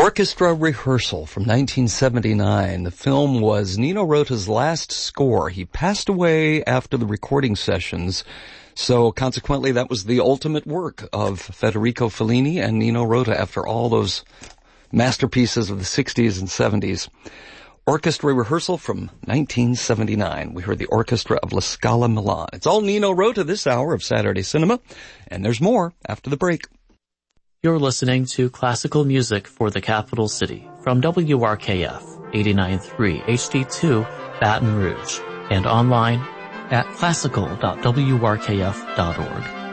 Orchestra Rehearsal from 1979. The film was Nino Rota's last score. He passed away after the recording sessions, so consequently that was the ultimate work of Federico Fellini and Nino Rota after all those masterpieces of the 60s and 70s. Orchestra Rehearsal from 1979. We heard the orchestra of La Scala Milan. It's all Nino Rota this hour of Saturday Cinema, and there's more after the break. You're listening to classical music for the capital city from WRKF 89.3 HD2 Baton Rouge and online at classical.wrkf.org.